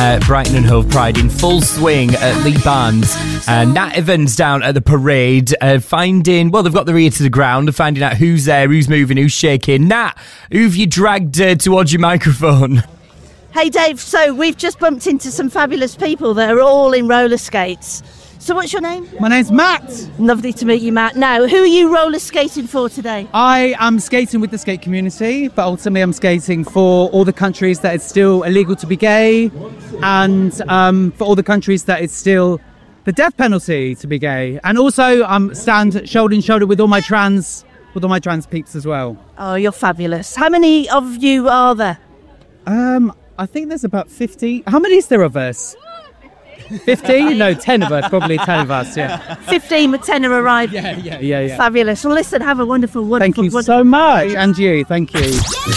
Brighton and Hove Pride in full swing at Lee Barnes. Nat Evans down at the parade, they've got their ear to the ground, finding out who's there, who's moving, who's shaking. Nat, who've you dragged towards your microphone? Hey Dave, so we've just bumped into some fabulous people that are all in roller skates. So what's your name? My name's Matt. Lovely to meet you, Matt. Now, who are you roller skating for today? I am skating with the skate community, but ultimately I'm skating for all the countries that it's still illegal to be gay, and for all the countries that it's still the death penalty to be gay. And also stand shoulder to shoulder with all my trans peeps as well. Oh, you're fabulous. How many of you are there? I think there's about 50. How many is there of us? 50? No, 10 of us, probably 10 of us, yeah. 15 with 10 are arrived. Yeah. Fabulous. Well, listen, have a wonderful Thank you so much, and you, thank you.